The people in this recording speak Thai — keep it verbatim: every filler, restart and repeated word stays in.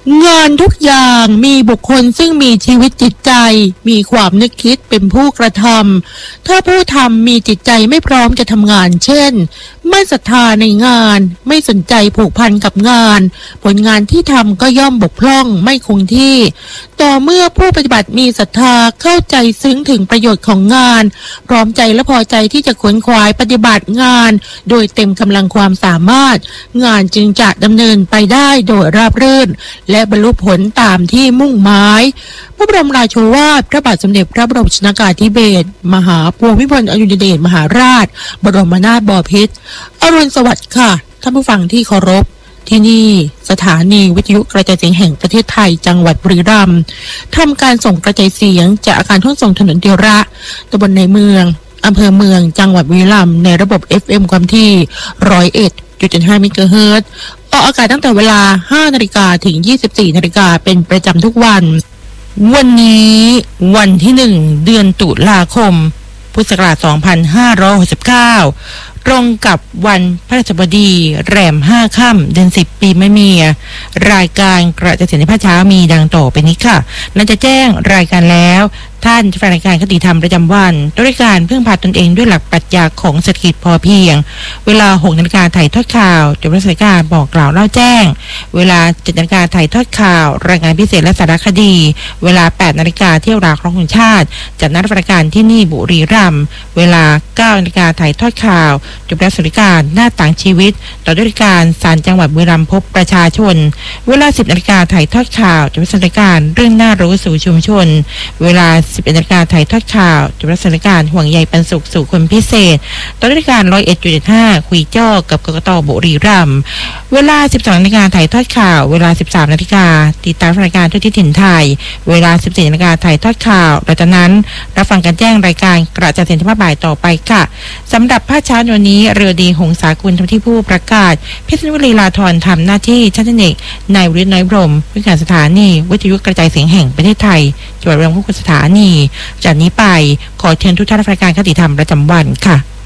งานทุกอย่างมีบุคคลซึ่งมีชีวิตจิตใจมีความนึกคิดเป็นผู้กระทำถ้าผู้ทำมีจิตใจไม่พร้อมจะทำงานเช่นไม่ศรัทธาในงานไม่สนใจผูกพันกับงานผลงานที่ทำก็ย่อมบกพร่องไม่คงที่ต่อเมื่อผู้ปฏิบัติมีศรัทธาเข้าใจซึ้งถึงประโยชน์ของงานพร้อมใจและพอใจที่จะขวนขวายปฏิบัติงานโดยเต็มกำลังความสามารถงานจึงจะดำเนินไปได้โดยราบรื่นและบรรลุผลตามที่มุ่งหมายพระบรมราโชวาทพระบาทสมเด็จพระบรมชนกาธิเบศรมหาภูมิพลอดุลยเดชมหาราชบรมนาถบพิตรอรุณสวัสดิ์ค่ะท่านผู้ฟังที่เคารพที่นี่สถานีวิทยุกระจายเสียงแห่งประเทศไทยจังหวัดบุรีรัมย์ทำการส่งกระจายเสียงจากอาคารทุ่งส่งถนนเดียระตำบลในเมืองอำเภอเมืองจังหวัดบุรีรัมย์ในระบบ เอฟ เอ็ม ความที่หนึ่งร้อยเอ็ดจุดเจ็ดห้า เมกะเฮิรตซ์ออกอากาศตั้งแต่เวลา ห้านาฬิกา ถึง ยี่สิบสี่ นาฬิกาเป็นประจำทุกวันวันนี้วันที่หนึ่งเดือนตุลาคมพุทธศักราชสองพันห้าร้อยหกสิบเก้าตรงกับวันพฤหัสบดีแรมห้าค่ำเดือนสิบปีมะเมียรายการกระจายเสียงในภาคเช้ามีดังต่อไปนี้ค่ะหลังจากแจ้งรายการแล้วท่านจะฟังรายการคติธรรมประจำวันด้วยการพึ่งพาตนเองด้วยหลักปรัชญาของเศรษฐกิจพอเพียงเวลาหกนาฬิกาถ่ายทอดข่าวจบรายการบอกกล่าวเล่าแจ้งเวลาเจ็ดนาฬิกาถ่ายทอดข่าวรายงานพิเศษและสารคดีเวลาแปดนาฬิกาเที่ยวราครองชาติจัดนัดรายการที่นี่บุรีรัมย์เวลาเก้านาฬิกาถ่ายทอดข่าวจบรายการหน้าต่างชีวิตต่อด้วยการศาลจังหวัดบุรีรัมย์พบประชาชนเวลาสิบนาฬิกาถ่ายทอดข่าวจบรายการเรื่องน่ารู้สู่ชุมชนเวลาสิบเอ็ดนาฬิกาถ่ายทอดข่าวจบรายการห่วงใยปันสุขสู่คนพิเศษต่อด้วยการร้อยเอ็ดจุดห้าคุยจ้อกับกกตบุรีรัมย์เวลาสิบสองนาฬิกาถ่ายทอดข่าวเวลาสิบสามนาฬิกาติดตามรายการทั่วที่ถิ่นไทยเวลาสิบสี่นาฬิกาถ่ายทอดข่าวหลังจากนั้นรับฟังการแจ้งรายการกระจายเสียงที่บ่ายต่อไปค่ะสำหรับภาคเช้าวันนี้เรือดีหงสากุลทำที่ผู้ประกาศพิษณุวรีลาธรทำหน้าที่ชั้นเทคนิคนายวิริศน้อยพรหมผู้การสถานีวิทยุกระจายเสียงแห่งประเทศไทยจังหวัดบุรีรัมย์ผู้การสถานีจากนี้ไปขอเชิญทุกท่านรับรายการคติธรรมประจำวันค่ะ